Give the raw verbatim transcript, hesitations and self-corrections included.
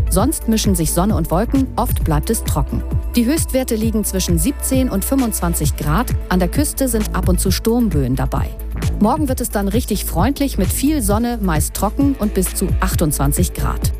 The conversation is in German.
Sonst mischen sich Sonne und Wolken, oft bleibt es trocken. Die Höchstwerte liegen zwischen siebzehn und fünfundzwanzig Grad. An der Küste sind ab und zu Sturmböen dabei. Morgen wird es dann richtig freundlich mit viel Sonne, meist trocken und bis zu achtundzwanzig Grad.